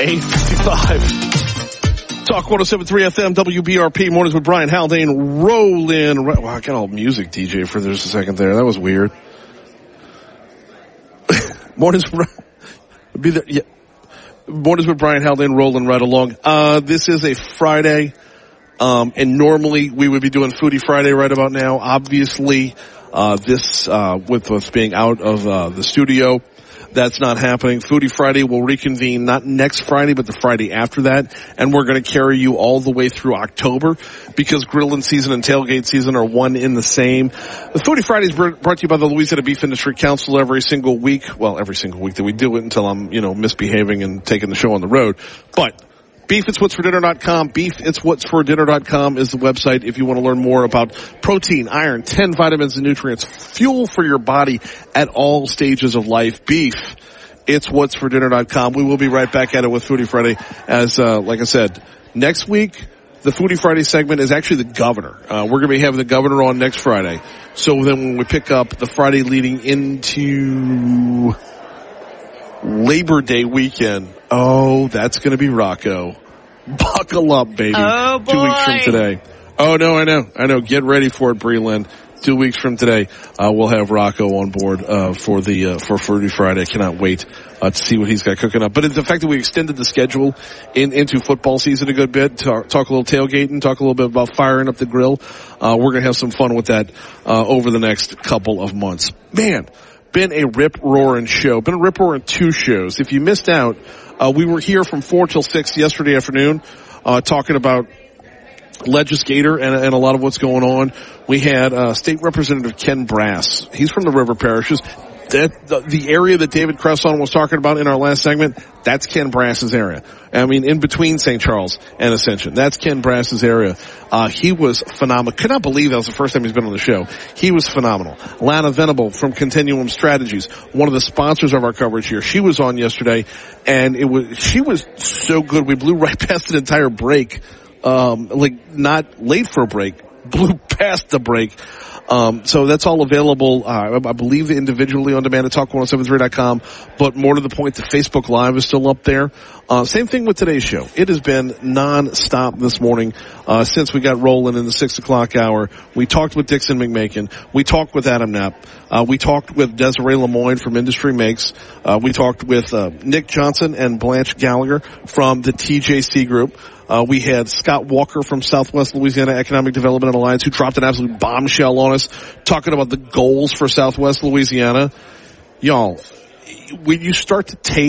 8:55. Talk 107.3 FM, WBRP, Mornings with Brian Haldane, rolling. Wow, I got all music, DJ, for just a second there. That was weird. Mornings with Brian Haldane, rolling right along. This is a Friday, and normally we would be doing Foodie Friday right about now. Obviously, with us being out of the studio, that's not happening. Foodie Friday will reconvene not next Friday, but the Friday after that. And we're going to carry you all the way through October because grilling season and tailgate season are one in the same. The Foodie Friday is brought to you by the Louisiana Beef Industry Council every single week. Well, every single week that we do it until I'm, misbehaving and taking the show on the road. But BeefIt'sWhat'sForDinner.com. BeefIt'sWhat'sForDinner.com is the website if you want to learn more about protein, iron, 10 vitamins and nutrients, fuel for your body at all stages of life. BeefIt'sWhat'sForDinner.com. We will be right back at it with Foodie Friday. As, like I said, next week, the Foodie Friday segment is actually the governor. We're going to be having the governor on next Friday. So then when we pick up the Friday leading into Labor Day weekend, that's going to be Rocco. Buckle up, baby. Oh, boy. 2 weeks from today. Oh, no, I know. Get ready for it, Breland. 2 weeks from today, we'll have Rocco on board, for Foodie Friday. I cannot wait, to see what he's got cooking up. But it's the fact that we extended the schedule into football season a good bit, talk a little tailgating, talk a little bit about firing up the grill. We're going to have some fun with that, over the next couple of months. Man. Been a rip-roaring show. Been a rip-roaring 2 shows. If you missed out, we were here from 4 till 6 yesterday afternoon, talking about Legislator and a lot of what's going on. We had, State Representative Ken Brass. He's from the River Parishes. The area that David Cresson was talking about in our last segment, that's Ken Brass's area. I mean, in between St. Charles and Ascension. That's Ken Brass's area. He was phenomenal. Could not believe that was the first time he's been on the show. He was phenomenal. Lana Venable from Continuum Strategies, one of the sponsors of our coverage here. She was on yesterday, and she was so good. We blew right past an entire break. Not late for a break. Blew past the break. So that's all available, I believe individually on demand at talk1073.com, but more to the point, the Facebook Live is still up there. Same thing with today's show. It has been non-stop this morning, since we got rolling in the 6 o'clock hour. We talked with Dixon McMakin. We talked with Adam Knapp. We talked with Desiree Lemoyne from Industry Makes. We talked with, Nick Johnson and Blanche Gallagher from the TJC Group. We had Scott Walker from Southwest Louisiana Economic Development Alliance, who dropped an absolute bombshell on us, talking about the goals for Southwest Louisiana. Y'all, when you start to taste